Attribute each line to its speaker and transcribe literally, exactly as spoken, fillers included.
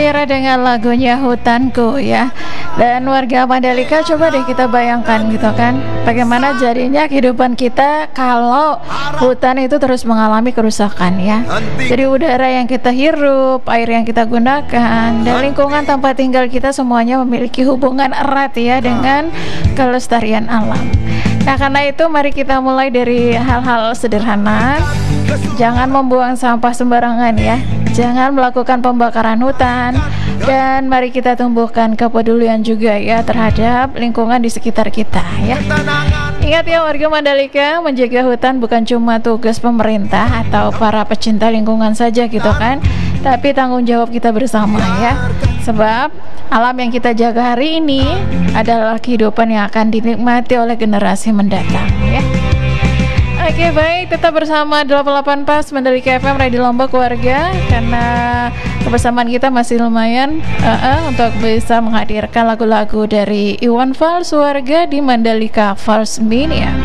Speaker 1: Era dengan lagunya Hutanku ya. Dan warga Mandalika, coba deh kita bayangkan gitu kan, bagaimana jadinya kehidupan kita kalau hutan itu terus mengalami kerusakan ya. Jadi udara yang kita hirup, air yang kita gunakan, dan lingkungan tempat tinggal kita semuanya memiliki hubungan erat ya dengan kelestarian alam. Nah, karena itu mari kita mulai dari hal-hal sederhana. Jangan membuang sampah sembarangan ya. Jangan melakukan pembakaran hutan, dan mari kita tumbuhkan kepedulian juga ya terhadap lingkungan di sekitar kita ya. Ingat ya warga Mandalika, menjaga hutan bukan cuma tugas pemerintah atau para pecinta lingkungan saja gitu kan, tapi tanggung jawab kita bersama ya. Sebab alam yang kita jaga hari ini adalah kehidupan yang akan dinikmati oleh generasi mendatang ya. Oke, baik, tetap bersama delapan puluh delapan Pas Mandalika F M Radio Lombok warga, karena kebersamaan kita masih lumayan uh, uh, untuk bisa menghadirkan lagu-lagu dari Iwan Fals warga di Mandalika Fals Mania.